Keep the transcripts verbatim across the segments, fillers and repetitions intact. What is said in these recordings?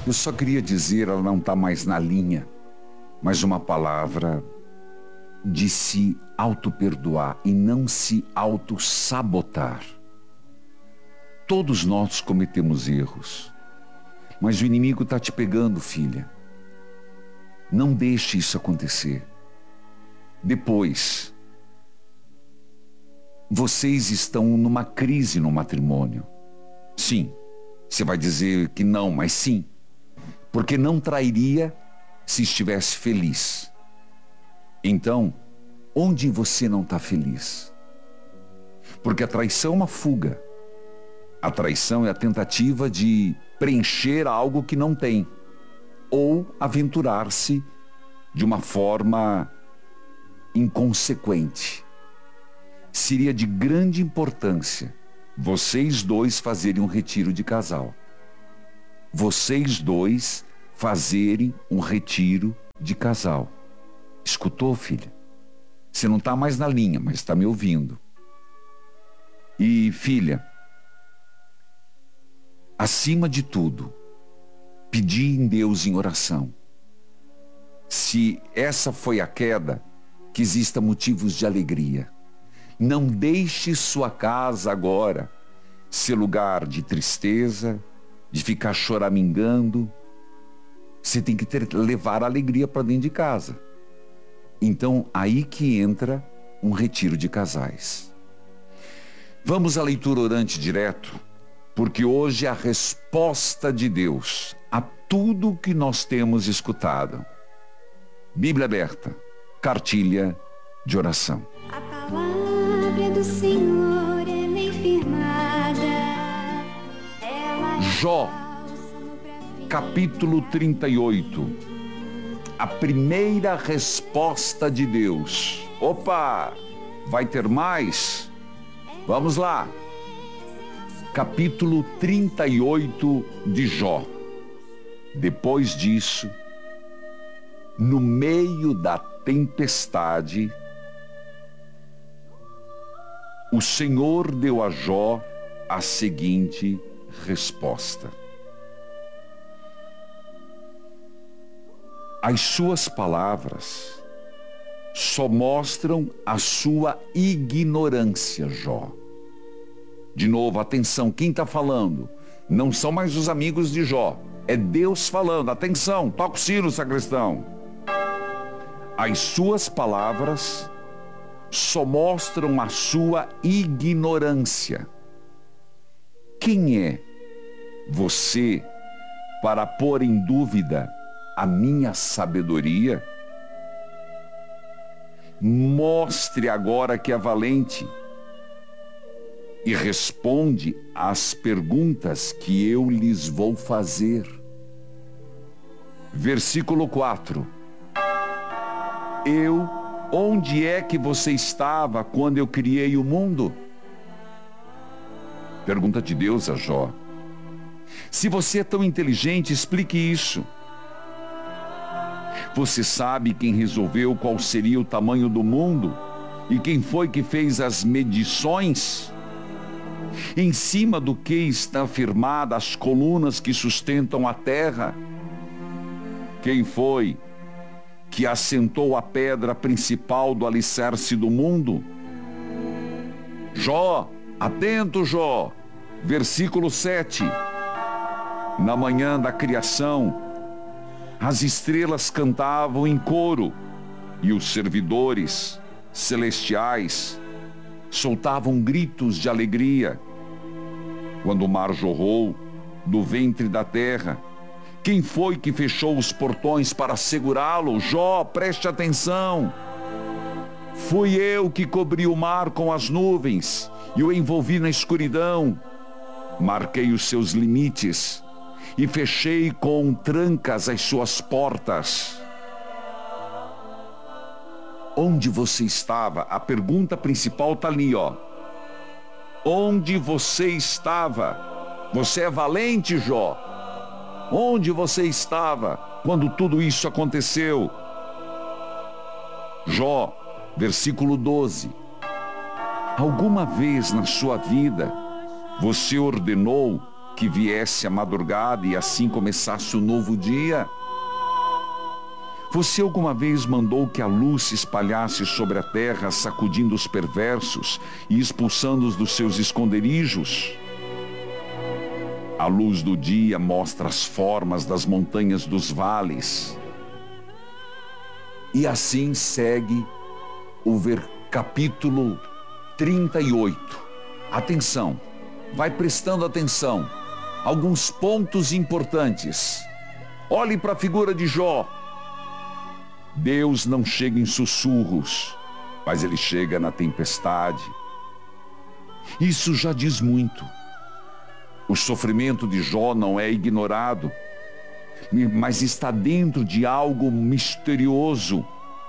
Eu só queria dizer, ela não está mais na linha, mas uma palavra de se auto-perdoar e não se auto-sabotar. Todos nós cometemos erros, mas o inimigo está te pegando, filha. Não deixe isso acontecer. Depois, vocês estão numa crise no matrimônio. Sim, você vai dizer que não, mas sim. Porque não trairia se estivesse feliz. Então, onde você não está feliz? Porque a traição é uma fuga. A traição é a tentativa de preencher algo que não tem. Ou aventurar-se de uma forma inconsequente. Seria de grande importância vocês dois fazerem um retiro de casal. Vocês dois fazerem um retiro de casal. Escutou, filha? Você não está mais na linha, mas está me ouvindo. E, filha, acima de tudo, pedi em Deus em oração. Se essa foi a queda, que exista motivos de alegria. Não deixe sua casa agora ser lugar de tristeza, de ficar choramingando. Você tem que ter, levar a alegria para dentro de casa. Então, aí que entra um retiro de casais. Vamos à leitura orante direto, porque hoje é a resposta de Deus a tudo que nós temos escutado. Bíblia aberta, cartilha de oração. A palavra do Senhor ela é firmada. Ela é Jó, capítulo trinta e oito. A primeira resposta de Deus. Opa, vai ter mais? Vamos lá. Capítulo trinta e oito de Jó. Depois disso, no meio da tempestade, o Senhor deu a Jó a seguinte resposta. As suas palavras só mostram a sua ignorância, Jó. De novo, atenção, quem está falando? Não são mais os amigos de Jó. É Deus falando. Atenção, toca o sino, sacristão. As suas palavras só mostram a sua ignorância. Quem é você para pôr em dúvida a minha sabedoria? Mostre agora que é valente e responde às perguntas que eu lhes vou fazer. Versículo quatro. Eu, onde é que você estava quando eu criei o mundo? Pergunta de Deus a Jó. Se você é tão inteligente, explique isso. Você sabe quem resolveu qual seria o tamanho do mundo? E quem foi que fez as medições? Em cima do que está firmada as colunas que sustentam a terra? Quem foi que assentou a pedra principal do alicerce do mundo? Jó, atento, Jó. Versículo sete. Na manhã da criação, as estrelas cantavam em coro e os servidores celestiais soltavam gritos de alegria. Quando o mar jorrou do ventre da terra, quem foi que fechou os portões para segurá-lo? Jó, preste atenção. Fui eu que cobri o mar com as nuvens e o envolvi na escuridão. Marquei os seus limites e fechei com trancas as suas portas. Onde você estava? A pergunta principal está ali, ó. Onde você estava? Você é valente, Jó. Onde você estava quando tudo isso aconteceu? Jó, versículo doze. Alguma vez na sua vida você ordenou que viesse a madrugada e assim começasse o novo dia? Você alguma vez mandou que a luz se espalhasse sobre a terra, sacudindo os perversos e expulsando-os dos seus esconderijos? A luz do dia mostra as formas das montanhas dos vales. E assim segue o ver, capítulo trinta e oito. Atenção, vai prestando atenção. Alguns pontos importantes. Olhe para a figura de Jó. Deus não chega em sussurros, mas ele chega na tempestade. Isso já diz muito. O sofrimento de Jó não é ignorado, mas está dentro de algo misterioso.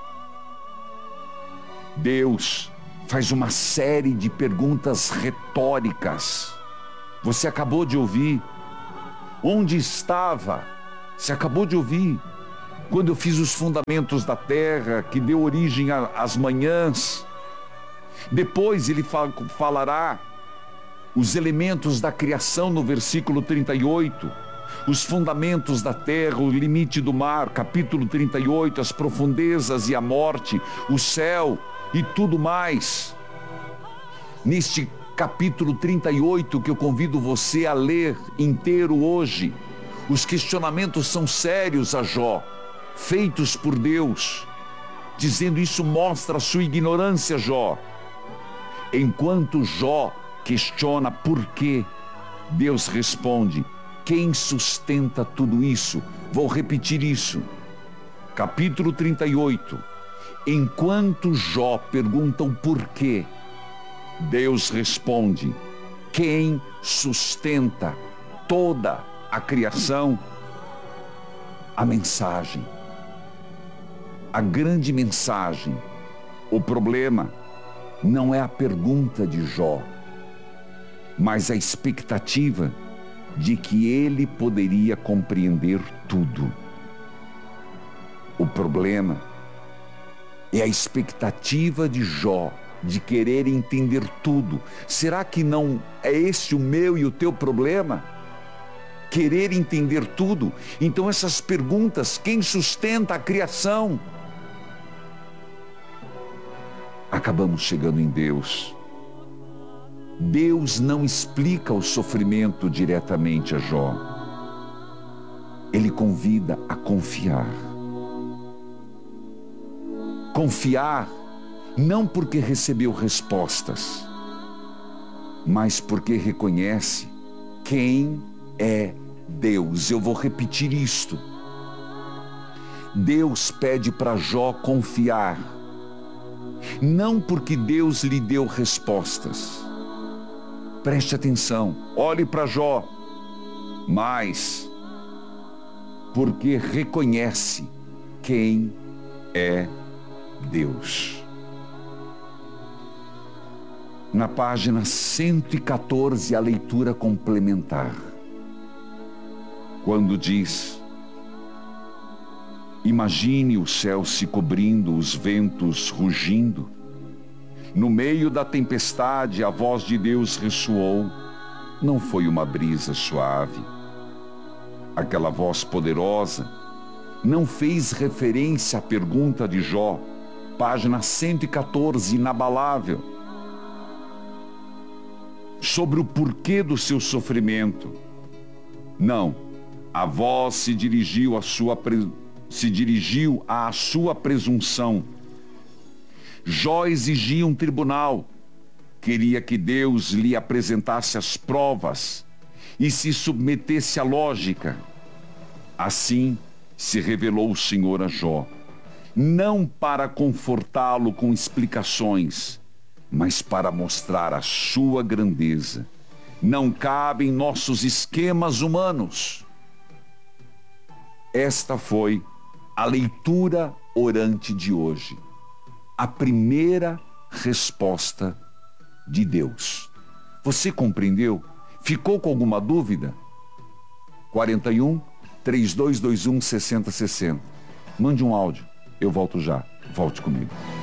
Deus faz uma série de perguntas retóricas. Você acabou de ouvir. Onde estava? Você acabou de ouvir. Quando eu fiz os fundamentos da terra, que deu origem às manhãs. Depois ele fal- falará os elementos da criação no versículo trinta e oito. Os fundamentos da terra, o limite do mar, capítulo trinta e oito, as profundezas e a morte, o céu e tudo mais. Neste capítulo trinta e oito, que eu convido você a ler inteiro hoje, os questionamentos são sérios a Jó, feitos por Deus, dizendo: isso mostra a sua ignorância, Jó. Enquanto Jó questiona por quê, Deus responde: quem sustenta tudo isso? Vou repetir isso. Capítulo trinta e oito. Enquanto Jó pergunta o porquê, Deus responde: quem sustenta toda a criação? A mensagem. A grande mensagem. O problema não é a pergunta de Jó, mas a expectativa de que ele poderia compreender tudo. O problema é a expectativa de Jó de querer entender tudo. Será que não é esse o meu e o teu problema? Querer entender tudo? Então essas perguntas, quem sustenta a criação? Acabamos chegando em Deus. Deus não explica o sofrimento diretamente a Jó. Ele convida a confiar. Confiar não porque recebeu respostas, mas porque reconhece quem é Deus. Eu vou repetir isto. Deus pede para Jó confiar, não porque Deus lhe deu respostas. Preste atenção, olhe para Jó, mas porque reconhece quem é Deus. Na página cento e quatorze, a leitura complementar, quando diz: imagine o céu se cobrindo, os ventos rugindo. No meio da tempestade, a voz de Deus ressoou. Não foi uma brisa suave. Aquela voz poderosa não fez referência à pergunta de Jó. Página cento e quatorze, inabalável. Sobre o porquê do seu sofrimento. Não. A voz se dirigiu à sua, se dirigiu à sua presunção. Jó exigia um tribunal, queria que Deus lhe apresentasse as provas e se submetesse à lógica. Assim se revelou o Senhor a Jó, não para confortá-lo com explicações, mas para mostrar a sua grandeza. Não cabe em nossos esquemas humanos. Esta foi a leitura orante de hoje. A primeira resposta de Deus. Você compreendeu? Ficou com alguma dúvida? quarenta e um, três dois dois um, sessenta sessenta. Mande um áudio. Eu volto já. Volte comigo.